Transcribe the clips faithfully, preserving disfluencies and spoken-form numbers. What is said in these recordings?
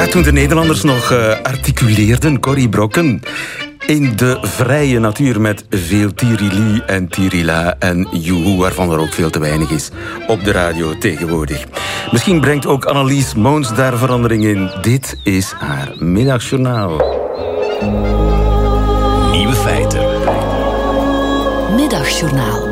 Ja, toen de Nederlanders nog uh, articuleerden, Corrie Brokken. In de vrije natuur met veel tirili en tirila en joehoe, waarvan er ook veel te weinig is op de radio tegenwoordig. Misschien brengt ook Annelies Moons daar verandering in. Dit is haar middagjournaal. Nieuwe feiten. Middagjournaal.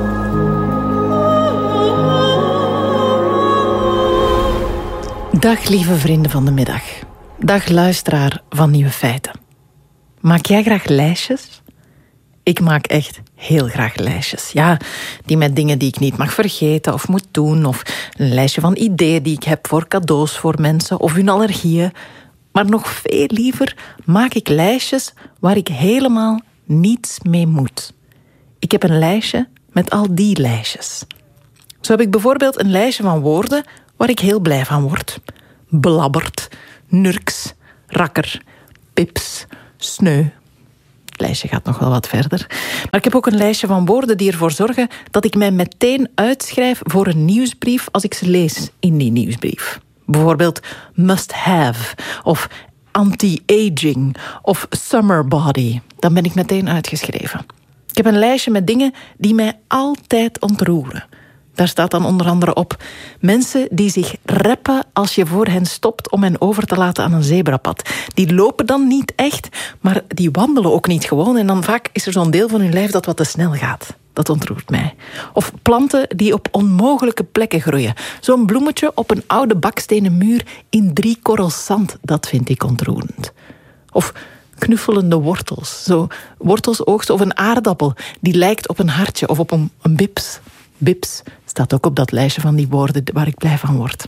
Dag lieve vrienden van de middag. Dag luisteraar van Nieuwe Feiten. Maak jij graag lijstjes? Ik maak echt heel graag lijstjes. Ja, die met dingen die ik niet mag vergeten of moet doen. Of een lijstje van ideeën die ik heb voor cadeaus voor mensen of hun allergieën. Maar nog veel liever maak ik lijstjes waar ik helemaal niets mee moet. Ik heb een lijstje met al die lijstjes. Zo heb ik bijvoorbeeld een lijstje van woorden waar ik heel blij van word. Blabbert, nurks, rakker, pips, sneu. Het lijstje gaat nog wel wat verder. Maar ik heb ook een lijstje van woorden die ervoor zorgen dat ik mij meteen uitschrijf voor een nieuwsbrief als ik ze lees in die nieuwsbrief. Bijvoorbeeld must have of anti-aging of summer body. Dan ben ik meteen uitgeschreven. Ik heb een lijstje met dingen die mij altijd ontroeren. Daar staat dan onder andere op mensen die zich reppen als je voor hen stopt om hen over te laten aan een zebrapad. Die lopen dan niet echt, maar die wandelen ook niet gewoon. En dan vaak is er zo'n deel van hun lijf dat wat te snel gaat. Dat ontroert mij. Of planten die op onmogelijke plekken groeien. Zo'n bloemetje op een oude bakstenen muur in drie korrels zand. Dat vind ik ontroerend. Of knuffelende wortels. Zo wortels oogsten of een aardappel die lijkt op een hartje of op een, een bips. Bips staat ook op dat lijstje van die woorden waar ik blij van word.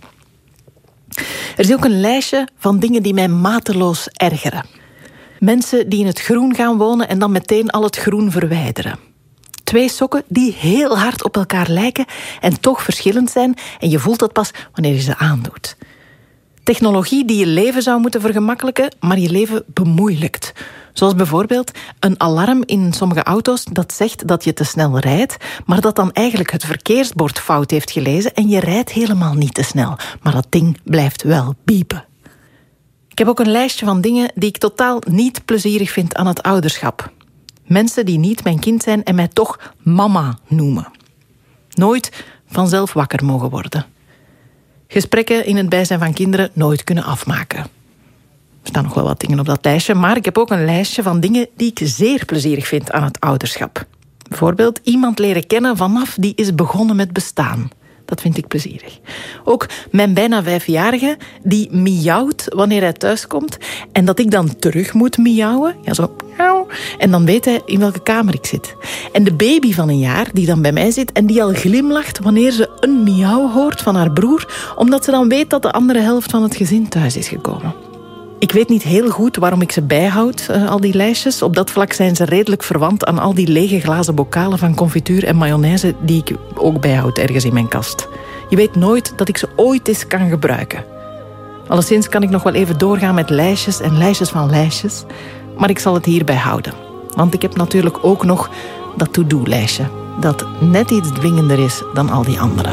Er is ook een lijstje van dingen die mij mateloos ergeren. Mensen die in het groen gaan wonen en dan meteen al het groen verwijderen. Twee sokken die heel hard op elkaar lijken en toch verschillend zijn en je voelt dat pas wanneer je ze aandoet. Technologie die je leven zou moeten vergemakkelijken, maar je leven bemoeilijkt. Zoals bijvoorbeeld een alarm in sommige auto's dat zegt dat je te snel rijdt, maar dat dan eigenlijk het verkeersbord fout heeft gelezen en je rijdt helemaal niet te snel. Maar dat ding blijft wel piepen. Ik heb ook een lijstje van dingen die ik totaal niet plezierig vind aan het ouderschap. Mensen die niet mijn kind zijn en mij toch mama noemen. Nooit vanzelf wakker mogen worden. Gesprekken in het bijzijn van kinderen nooit kunnen afmaken. Er staan nog wel wat dingen op dat lijstje, maar ik heb ook een lijstje van dingen die ik zeer plezierig vind aan het ouderschap. Bijvoorbeeld iemand leren kennen vanaf die is begonnen met bestaan. Dat vind ik plezierig. Ook mijn bijna vijfjarige die miauwt wanneer hij thuiskomt en dat ik dan terug moet miauwen. Ja, zo. En dan weet hij in welke kamer ik zit. En de baby van een jaar die dan bij mij zit en die al glimlacht wanneer ze een miauw hoort van haar broer, omdat ze dan weet dat de andere helft van het gezin thuis is gekomen. Ik weet niet heel goed waarom ik ze bijhoud, uh, al die lijstjes. Op dat vlak zijn ze redelijk verwant aan al die lege glazen bokalen van confituur en mayonaise die ik ook bijhoud ergens in mijn kast. Je weet nooit dat ik ze ooit eens kan gebruiken. Alleszins kan ik nog wel even doorgaan met lijstjes en lijstjes van lijstjes, maar ik zal het hierbij houden. Want ik heb natuurlijk ook nog dat to-do-lijstje, dat net iets dwingender is dan al die andere.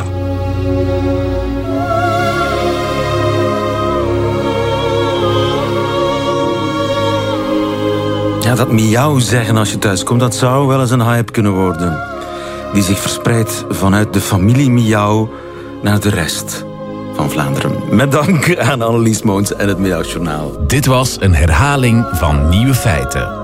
Ja, dat miauw zeggen als je thuis komt, dat zou wel eens een hype kunnen worden. Die zich verspreidt vanuit de familie miauw naar de rest van Vlaanderen. Met dank aan Annelies Moons en het Middagjournaal. Dit was een herhaling van Nieuwe Feiten.